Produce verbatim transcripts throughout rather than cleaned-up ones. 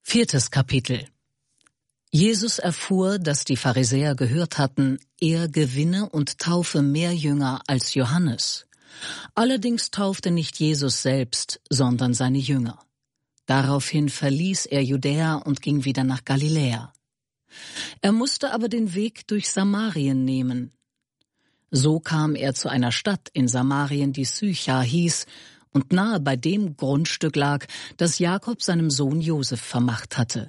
Viertes Kapitel. Jesus erfuhr, dass die Pharisäer gehört hatten, er gewinne und taufe mehr Jünger als Johannes. Allerdings taufte nicht Jesus selbst, sondern seine Jünger. Daraufhin verließ er Judäa und ging wieder nach Galiläa. Er musste aber den Weg durch Samarien nehmen. So kam er zu einer Stadt in Samarien, die Sychar hieß und nahe bei dem Grundstück lag, das Jakob seinem Sohn Josef vermacht hatte.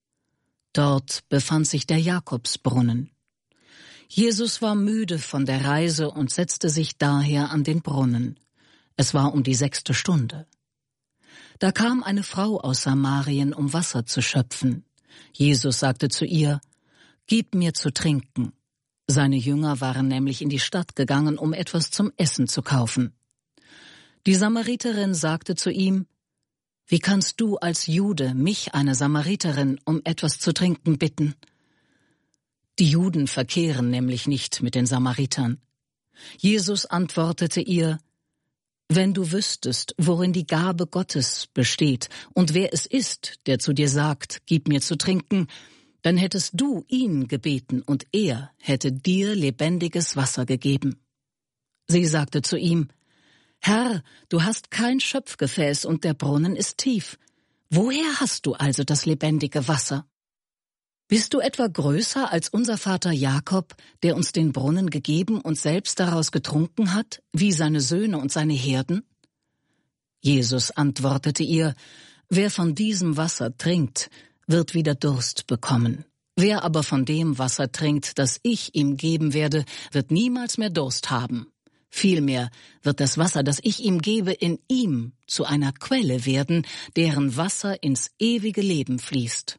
Dort befand sich der Jakobsbrunnen. Jesus war müde von der Reise und setzte sich daher an den Brunnen. Es war um die sechste Stunde. Da kam eine Frau aus Samarien, um Wasser zu schöpfen. Jesus sagte zu ihr: »Gib mir zu trinken.« Seine Jünger waren nämlich in die Stadt gegangen, um etwas zum Essen zu kaufen. Die Samariterin sagte zu ihm: »Wie kannst du als Jude mich, eine Samariterin, um etwas zu trinken bitten?« Die Juden verkehren nämlich nicht mit den Samaritern. Jesus antwortete ihr: »Wenn du wüsstest, worin die Gabe Gottes besteht und wer es ist, der zu dir sagt, gib mir zu trinken, dann hättest du ihn gebeten und er hätte dir lebendiges Wasser gegeben.« Sie sagte zu ihm: »Herr, du hast kein Schöpfgefäß und der Brunnen ist tief. Woher hast du also das lebendige Wasser? Bist du etwa größer als unser Vater Jakob, der uns den Brunnen gegeben und selbst daraus getrunken hat, wie seine Söhne und seine Herden?« Jesus antwortete ihr: »Wer von diesem Wasser trinkt, wird wieder Durst bekommen. Wer aber von dem Wasser trinkt, das ich ihm geben werde, wird niemals mehr Durst haben. Vielmehr wird das Wasser, das ich ihm gebe, in ihm zu einer Quelle werden, deren Wasser ins ewige Leben fließt.«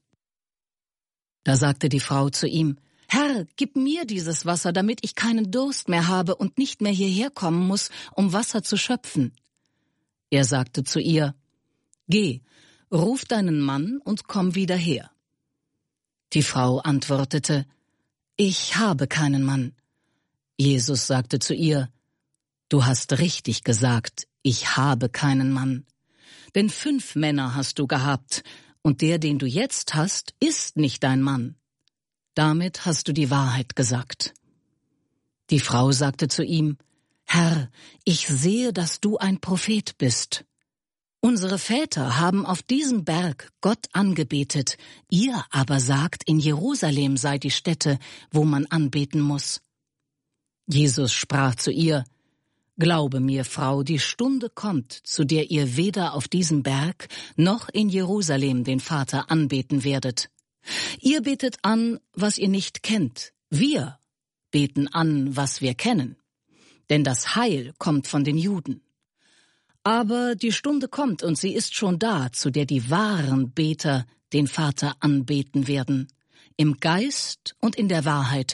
Da sagte die Frau zu ihm: »Herr, gib mir dieses Wasser, damit ich keinen Durst mehr habe und nicht mehr hierher kommen muss, um Wasser zu schöpfen.« Er sagte zu ihr: »Geh, ruf deinen Mann und komm wieder her.« Die Frau antwortete: »Ich habe keinen Mann.« Jesus sagte zu ihr: »Du hast richtig gesagt, ich habe keinen Mann. Denn fünf Männer hast du gehabt, und der, den du jetzt hast, ist nicht dein Mann. Damit hast du die Wahrheit gesagt.« Die Frau sagte zu ihm: »Herr, ich sehe, dass du ein Prophet bist. Unsere Väter haben auf diesem Berg Gott angebetet, ihr aber sagt, in Jerusalem sei die Stätte, wo man anbeten muss.« Jesus sprach zu ihr: »Glaube mir, Frau, die Stunde kommt, zu der ihr weder auf diesem Berg noch in Jerusalem den Vater anbeten werdet. Ihr betet an, was ihr nicht kennt. Wir beten an, was wir kennen. Denn das Heil kommt von den Juden. Aber die Stunde kommt, und sie ist schon da, zu der die wahren Beter den Vater anbeten werden, im Geist und in der Wahrheit,